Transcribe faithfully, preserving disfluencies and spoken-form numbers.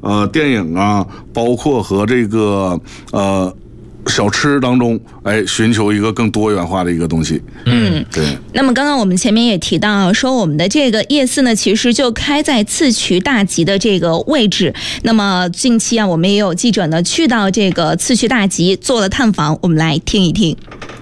呃电影啊，包括和这个呃小吃当中，哎，寻求一个更多元化的一个东西。 嗯，对。那么刚刚我们前面也提到说，我们的这个夜市呢，其实就开在次渠大集的这个位置。那么近期啊，我们也有记者呢去到这个次渠大集做了探访，我们来听一听。